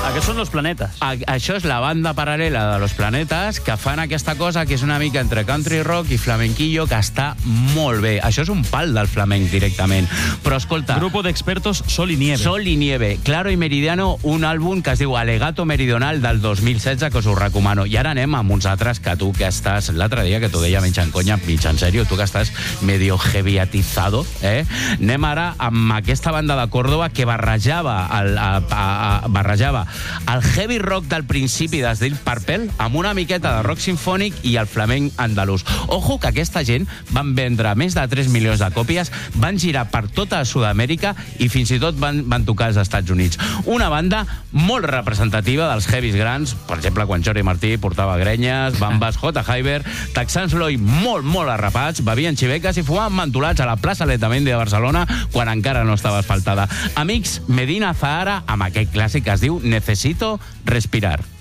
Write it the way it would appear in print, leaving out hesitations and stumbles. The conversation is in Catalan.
Aquests són Los Planetes. Això és la banda paral·lela de Los Planetes, que fan aquesta cosa que és una mica entre country rock i flamenquillo, que està molt bé. Això és un pal del flamenc directament. Però escolta... Grupo de expertos Sol y Nieve. Sol y Nieve. Claro y Meridiano, un àlbum que es diu Alegato Meridional del 2016, que us ho recomano. I ara anem amb uns altres que tu que estàs... L'altre dia que t'ho deia menys en conya, mig en sèrio, tu que estàs medio heavyatizado, Anem ara amb aquesta banda de Córdoba que barrejava el heavy rock del principi des Deep Purple amb una miqueta de rock sinfònic i el flamenc andalús. Ojo que aquesta gent van vendre més de 3 milions de còpies, van girar per tota Sud-amèrica i fins i tot van tocar als Estats Units. Una banda molt representativa dels heavies grans, per exemple, quan Jordi Martí portava grenyes, bambes, J. Hyber, texans Loi molt arrapats, bevien xiveques i fumaven mentolats a la plaça Letamendi de Barcelona quan encara no estava asfaltada. Amics, Medina Zahara amb aquest clàssic que es diu Necesito respirar.